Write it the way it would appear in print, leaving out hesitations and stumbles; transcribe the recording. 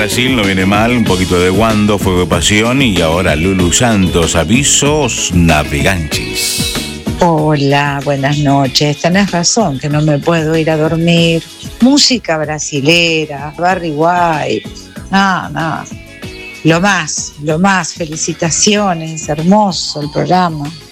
Brasil, no viene mal, un poquito de Wando, Fuego de Pasión, y ahora Lulu Santos, Avisos Navegantes. Hola, buenas noches. Tenés razón que no me puedo ir a dormir. Música brasilera, Barry White. No. Lo más. Felicitaciones, hermoso el programa.